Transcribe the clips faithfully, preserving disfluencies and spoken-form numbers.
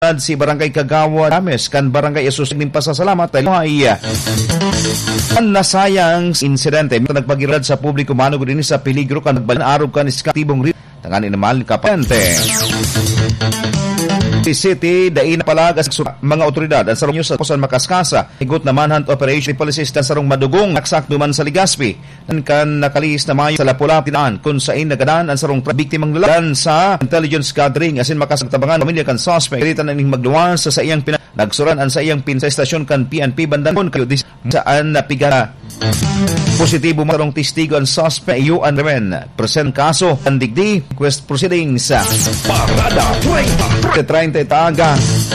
otoridad si Barangay Kagawa Dames kan Barangay Asus ning pasasalamat ay ang nasayang insidente nagpagirad sa publiko mano din sa peligro kan nagbalan arog kan iskatibong rin tangan inamal kapante City dain palagas mga otoridad ang sarong sa Pusan Makaskasa higot na manhunt operation policies na sarong madugong naksak duman sa Legazpi nan kan nakalis na mayo sa Lapu-Lapu kung sain nagadan ang sarong biktimang lalagan sa intelligence gathering asin makasagtabangan pamilya kan suspect kalitan ning magluwas sa sa iyang pina nagsuran an sa iyang pinsa stasyon kan P N P Bandanon kayo saan napiga positibo marong testigo ang suspect yuan remen present kaso ang digdi quest proceedings sa Parada treinta taga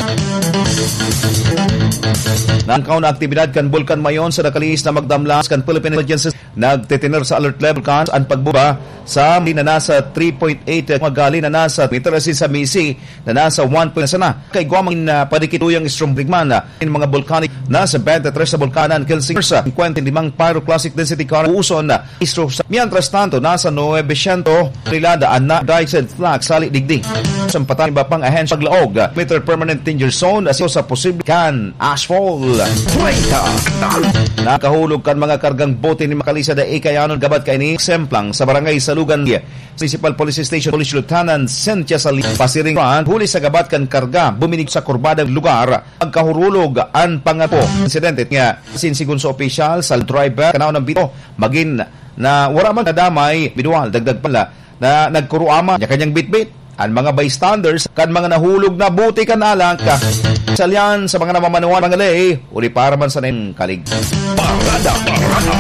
nangkaw na aktibidad kan Bulkan Mayon sa nakalis na magdamlas kan Philippine Intelligence nagtitiner sa alert level kan ang pagbuba sa na nasa three point eight magali na nasa meter asin sa Misi na nasa one point sana kay guamang na padikituyang Strombrigman na in mga volcanic nasa twenty-three sa Bulkanan Kilsing sa fifty-five pyroclastic density car uson na istro sa mientras tanto nasa nine hundred rilada na diced flag sali digdi sampatan iba pang ahensya paglaog meter permanent danger zone asyo sa posible kan asphalt nakahulog kan mga kargang bote ni Makalisa da Ikayanon gabat kay ni Semplang sa barangay Salugan Municipal Police Station Police Lieutenant Sentia Sali Pasiring huli sa gabat kan karga buminig sa kurbadang lugar pagkahurulog an pangapo insidente nga sinsigun sa opisyal sa driver kanaw ng bito magin na wala man kadamay bidual dagdag pala na nagkuruama niya kanyang bitbit ang mga bystanders kan mga nahulog na buti kan alang ka salyan sa mga namamanuan mga lay uli para man sa nang kalig parada parada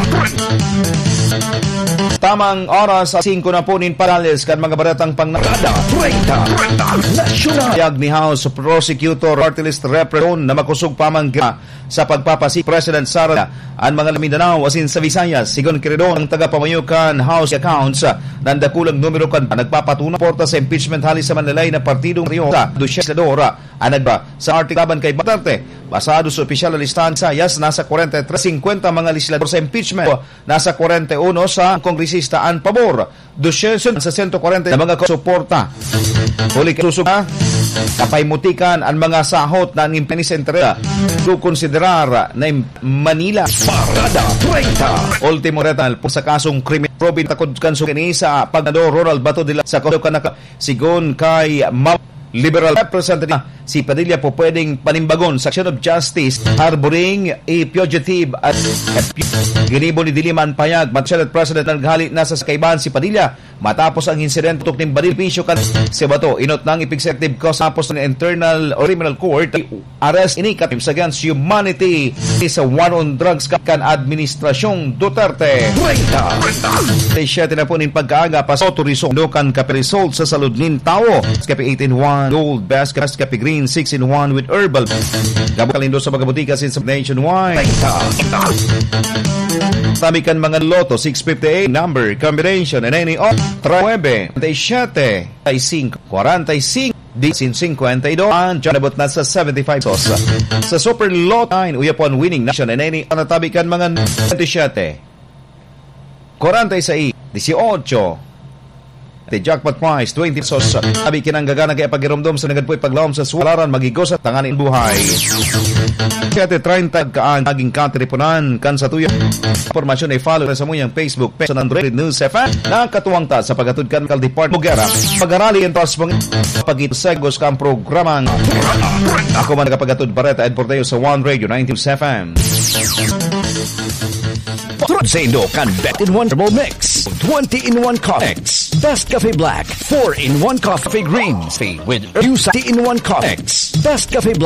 tamang oras sa singko na po nin parales kan mga baratang pang nakada national yag ni House Prosecutor Artilist Repredon na makusog pamangga sa pagpapasik President Sara ang mga Mindanao asin sa Visayas sigon kiredon ang tagapamayukan House Accounts nandakulang numero kan nagpapatunay porta sa impeachment halis sa Manilay na partidong Rio sa Dusyesladora anagba sa artiklaban kay Batarte basado sa opisyal na listahan sa Visayas nasa forty-three fifty mga legislador sa impeachment nasa forty-one sa kongresista an pabor dosyentos sa one forty na mga suporta huli kasusuga kapaymutikan ang mga sahot na impenisentera to konsiderar na Manila Parada treinta ultimo retal po sa kasong krimen probin takod kanso kini sa pagnador Ronald Bato de la sa kanaka sigon kay Ma Liberal Representative si Padilla po pwedeng panimbagon sa action of justice harboring a fugitive at, at ginibo ni Diliman Payag Senate President naghali nasa kaibahan si Padilla matapos ang incident tuk ning benepisyo kan si Bato inot nang executive cause tapos ng internal or criminal court arrest initiative against humanity sa war on drugs kan administrasyong Duterte seven na po nin pagkaaga pa sa tourism dokan kaperisol sa salud nin tao kape eighteen one gold basket kape green six in one with herbal gabo kalindo sa mga butika sin sa nationwide tamikan mga loto six fifty-eight number combination and any of nine forty-seven forty-five di sin fifty-two ang janabot na sa seventy-five tos sa super lot nine uyapon winning nation and any anatabikan mga twenty-seven forty-six eighteen the jackpot prize twenty pesos abi kinanggagana kay pagiromdom sa nagadpoy paglawom sa suwalaran magigos at tanganin buhay thirty kaan naging katripunan kan sa tuyo informasyon ay follow sa muyang Facebook page sa Android News F M nakatuwang ta sa pagatuod kan kal Department Mogera pag-arali entos pagitsegos kan programang ako man nagapagatod bareta ed portayo sa One Radio ninety-two F M Sa Indo kan Bet in one Turbo Mix twenty in one coffee Best Cafe Black four in one Coffee Greens with Twenty in one Coffee Best Cafe Black